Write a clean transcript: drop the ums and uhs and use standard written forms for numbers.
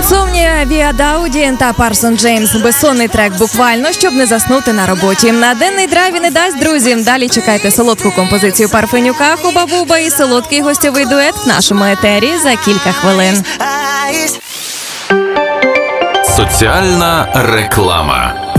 Сумні Віа Даудін та Парсон Джеймс. Безсонний трек буквально, щоб не заснути на роботі. На денний драйв і не дасть, друзі. Далі чекайте солодку композицію Парфенюка, Хуба-Буба і солодкий гостьовий дует в нашому етері за кілька хвилин. Соціальна реклама.